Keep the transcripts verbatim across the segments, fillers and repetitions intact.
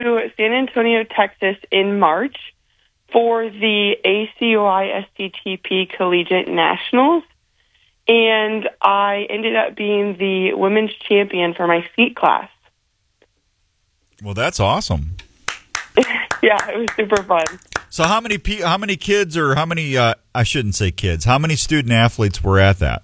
to San Antonio, Texas in March for the A C O I S T T P Collegiate Nationals, and I ended up being the women's champion for my skeet class. Well, that's awesome. Yeah, it was super fun. So how many pe- how many kids or how many, uh, I shouldn't say kids, how many student athletes were at that?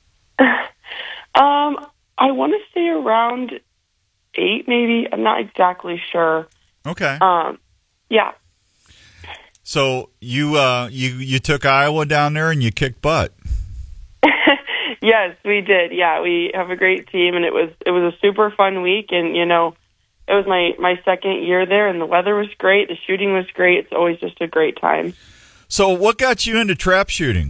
um, I want to say around eight, maybe. I'm not exactly sure. Okay. Um, yeah. So you uh, you you took Iowa down there and you kicked butt. Yes, we did. Yeah, we have a great team, and it was it was a super fun week. And you know, it was my my second year there, and the weather was great. The shooting was great. It's always just a great time. So what got you into trap shooting?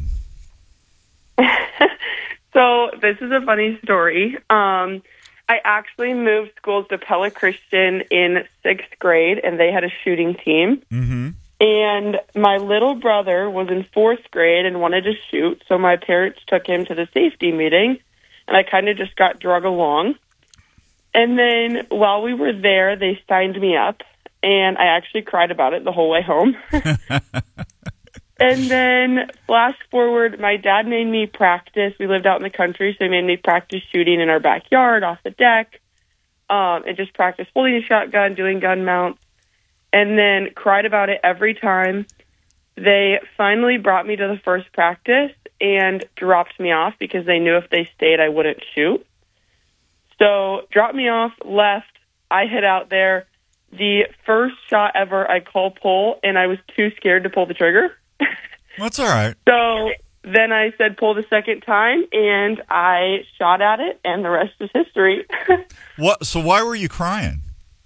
So this is a funny story. Um, I actually moved schools to Pella Christian in sixth grade, and they had a shooting team. Mm-hmm. And my little brother was in fourth grade and wanted to shoot, so my parents took him to the safety meeting, and I kind of just got drug along. And then while we were there, they signed me up, and I actually cried about it the whole way home. And then flash forward, my dad made me practice. We lived out in the country, so he made me practice shooting in our backyard, off the deck, um, and just practice holding a shotgun, doing gun mounts, and then cried about it every time. They finally brought me to the first practice and dropped me off because they knew if they stayed, I wouldn't shoot. So dropped me off, left. I hit out there. The first shot ever, I call pull, and I was too scared to pull the trigger. That's all right. So then I said pull the second time, and I shot at it, and the rest is history. What? So why were you crying?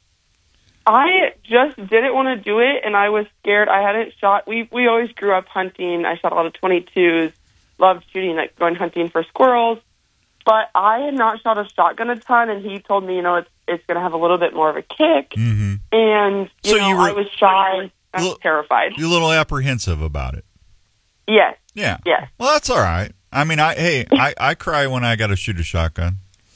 I just didn't want to do it, and I was scared. I hadn't shot. We we always grew up hunting. I shot a lot of twenty-twos, loved shooting, like going hunting for squirrels. But I had not shot a shotgun a ton, and he told me, you know, it's it's going to have a little bit more of a kick. Mm-hmm. And, you so know, you were, I was shy. I was terrified. You're a little apprehensive about it. Yes. Yeah. Yes. Well, that's all right. I mean, I hey, I, I cry when I got to shoot a shotgun.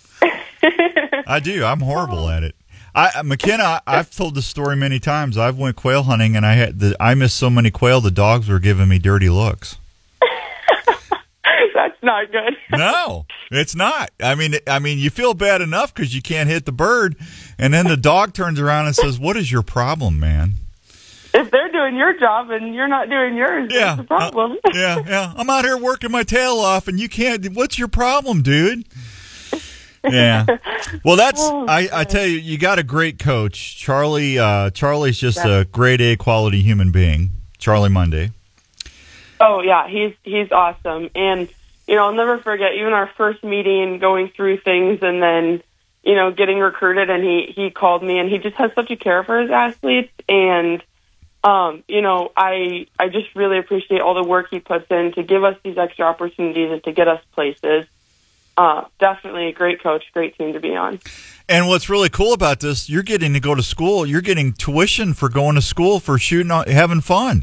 I do. I'm horrible at it. I McKenna, I've told this story many times. I've went quail hunting, and I had the, I missed so many quail, the dogs were giving me dirty looks. That's not good. No, it's not. I mean, I mean, you feel bad enough because you can't hit the bird, and then the dog turns around and says, "What is your problem, man?" If they're doing your job and you're not doing yours, yeah, that's the problem. Uh, yeah, yeah. I'm out here working my tail off, and you can't. What's your problem, dude? Yeah. Well, that's oh, I, I tell you, you got a great coach, Charlie. Uh, Charlie's just yeah. a grade A quality human being, Charlie Monday. Oh yeah, he's he's awesome, and you know I'll never forget even our first meeting, going through things, and then you know getting recruited, and he he called me, and he just has such a care for his athletes, and um, you know I I just really appreciate all the work he puts in to give us these extra opportunities and to get us places. Uh, definitely a great coach, great team to be on. And what's really cool about this, you're getting to go to school. You're getting tuition for going to school, for shooting, having fun.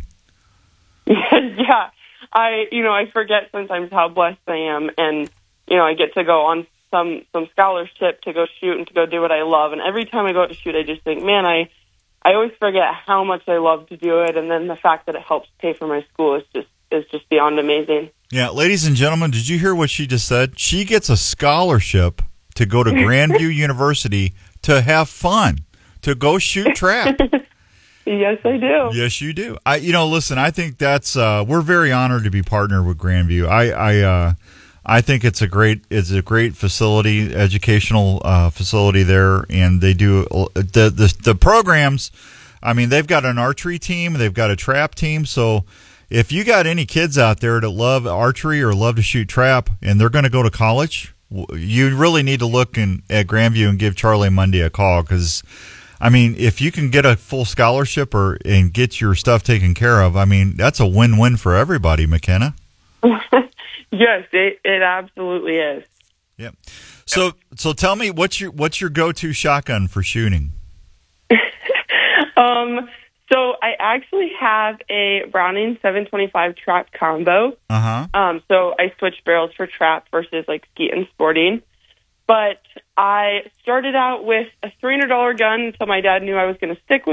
Yeah, I you know I forget sometimes how blessed I am, and you know I get to go on some some scholarship to go shoot and to go do what I love. And every time I go out to shoot, I just think, man, I I always forget how much I love to do it, and then the fact that it helps pay for my school is just is just beyond amazing. Yeah, ladies and gentlemen, did you hear what she just said? She gets a scholarship to go to Grandview University to have fun, to go shoot trap. Yes, I do. Yes, you do. I, you know, listen, I think that's uh, we're very honored to be partnered with Grandview. I, I, uh, I think it's a great, it's a great facility, educational uh, facility there, and they do the, the the programs. I mean, they've got an archery team, they've got a trap team, so. If you got any kids out there that love archery or love to shoot trap and they're going to go to college, you really need to look in, at Grandview and give Charlie Monday a call because, I mean, if you can get a full scholarship or and get your stuff taken care of, I mean, that's a win-win for everybody, McKenna. Yes, it, it absolutely is. Yep. So, so tell me, what's your what's your go-to shotgun for shooting? um. So I actually have a Browning seven twenty-five trap combo. Uh-huh. Um, so I switch barrels for trap versus like skeet and sporting. But I started out with a three hundred dollars gun until my dad knew I was going to stick with